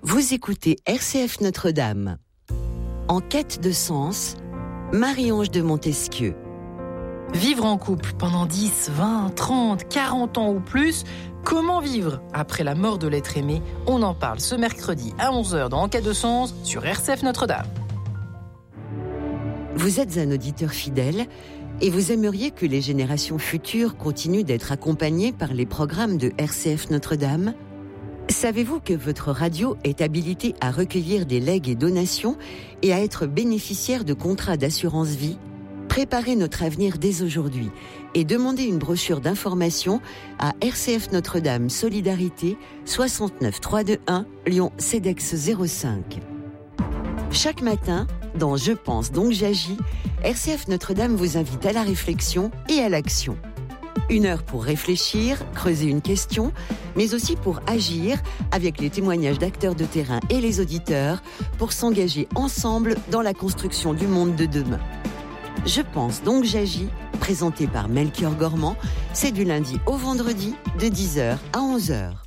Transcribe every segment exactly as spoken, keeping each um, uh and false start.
Vous écoutez R C F Notre-Dame. En quête de sens, Marie-Ange de Montesquieu. Vivre en couple pendant dix, vingt, trente, quarante ans ou plus, comment vivre après la mort de l'être aimé? On en parle ce mercredi à onze heures dans En quête de sens sur R C F Notre-Dame. Vous êtes un auditeur fidèle et vous aimeriez que les générations futures continuent d'être accompagnées par les programmes de R C F Notre-Dame? Savez-vous que votre radio est habilitée à recueillir des legs et donations et à être bénéficiaire de contrats d'assurance vie? Préparez notre avenir dès aujourd'hui et demandez une brochure d'information à R C F Notre-Dame Solidarité soixante-neuf trois cent vingt-et-un Lyon Cedex zéro cinq. Chaque matin, dans Je pense donc j'agis, R C F Notre-Dame vous invite à la réflexion et à l'action. Une heure pour réfléchir, creuser une question, mais aussi pour agir avec les témoignages d'acteurs de terrain et les auditeurs pour s'engager ensemble dans la construction du monde de demain. Je pense donc j'agis, présenté par Melchior Gormand, c'est du lundi au vendredi de dix heures à onze heures.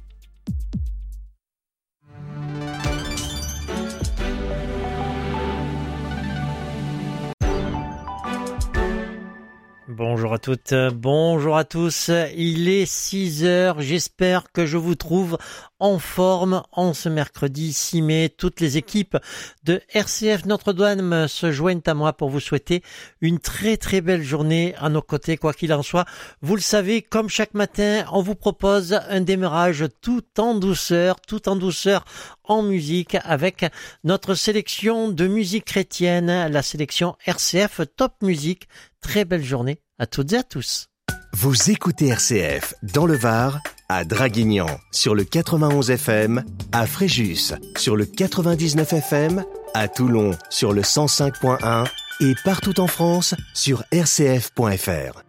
Bonjour à toutes, bonjour à tous, il est six heures, j'espère que je vous trouve en forme en ce mercredi six mai. Toutes les équipes de R C F Notre-Dame se joignent à moi pour vous souhaiter une très très belle journée à nos côtés, quoi qu'il en soit. Vous le savez, comme chaque matin, on vous propose un démarrage tout en douceur, tout en douceur en musique avec notre sélection de musique chrétienne, la sélection R C F Top Musique. Très belle journée à toutes et à tous. Vous écoutez R C F dans le Var, à Draguignan sur le quatre-vingt-onze F M, à Fréjus sur le quatre-vingt-dix-neuf F M, à Toulon sur le cent cinq point un et partout en France sur r c f point f r.